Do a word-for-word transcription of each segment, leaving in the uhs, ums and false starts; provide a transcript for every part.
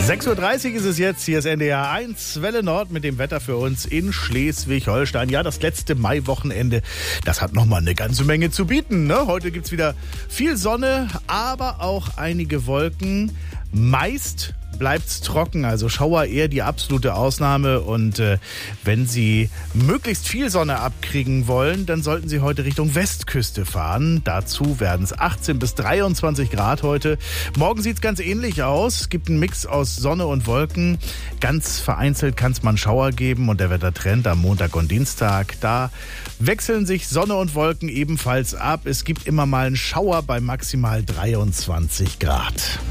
sechs Uhr dreißig ist es jetzt, hier ist N D R eins, Welle Nord mit dem Wetter für uns in Schleswig-Holstein. Ja, das letzte Maiwochenende, das hat nochmal eine ganze Menge zu bieten, ne? Heute gibt's wieder viel Sonne, aber auch einige Wolken. Meist bleibt's trocken, also Schauer eher die absolute Ausnahme. Und äh, wenn Sie möglichst viel Sonne abkriegen wollen, dann sollten Sie heute Richtung Westküste fahren. Dazu werden es achtzehn bis dreiundzwanzig Grad heute. Morgen sieht's ganz ähnlich aus. Es gibt einen Mix aus Sonne und Wolken. Ganz vereinzelt kann es mal einen Schauer geben und der Wettertrend am Montag und Dienstag. Da wechseln sich Sonne und Wolken ebenfalls ab. Es gibt immer mal einen Schauer bei maximal dreiundzwanzig Grad.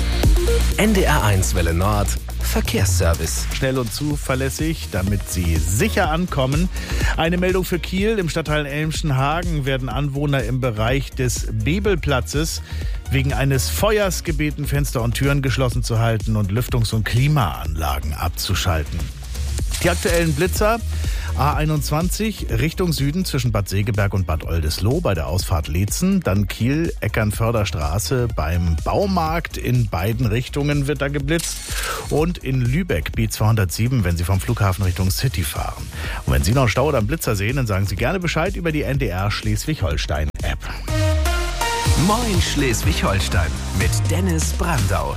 N D R eins Welle Nord Verkehrsservice. Schnell und zuverlässig, damit Sie sicher ankommen. Eine Meldung für Kiel. Im Stadtteil Elmschenhagen werden Anwohner im Bereich des Bebelplatzes wegen eines Feuers gebeten, Fenster und Türen geschlossen zu halten und Lüftungs- und Klimaanlagen abzuschalten. Die aktuellen Blitzer: A einundzwanzig Richtung Süden zwischen Bad Segeberg und Bad Oldesloe bei der Ausfahrt Leetzen. Dann Kiel, Eckernförderstraße beim Baumarkt. In beiden Richtungen wird da geblitzt. Und in Lübeck B zweihundertsieben, wenn Sie vom Flughafen Richtung City fahren. Und wenn Sie noch einen Stau oder einen Blitzer sehen, dann sagen Sie gerne Bescheid über die N D R Schleswig-Holstein-App. Moin Schleswig-Holstein mit Dennis Brandau.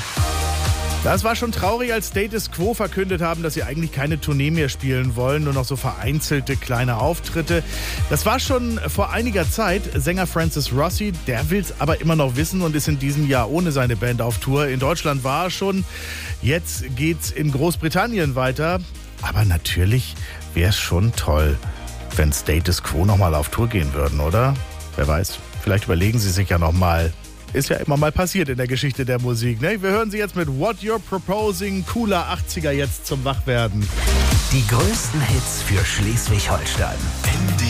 Das war schon traurig, als Status Quo verkündet haben, dass sie eigentlich keine Tournee mehr spielen wollen, nur noch so vereinzelte kleine Auftritte. Das war schon vor einiger Zeit. Sänger Francis Rossi, der will's aber immer noch wissen und ist in diesem Jahr ohne seine Band auf Tour. In Deutschland war er schon. Jetzt geht's in Großbritannien weiter. Aber natürlich wäre es schon toll, wenn Status Quo nochmal auf Tour gehen würden, oder? Wer weiß, vielleicht überlegen sie sich ja nochmal. Ist ja immer mal passiert in der Geschichte der Musik, ne? Wir hören sie jetzt mit What You're Proposing, cooler achtziger jetzt zum Wachwerden. Die größten Hits für Schleswig-Holstein.